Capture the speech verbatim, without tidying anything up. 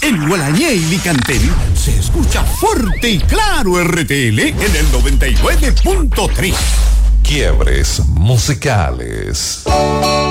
En Gualañé y Licantén se escucha fuerte y claro R T L en el noventa y nueve punto tres. Quiebres musicales.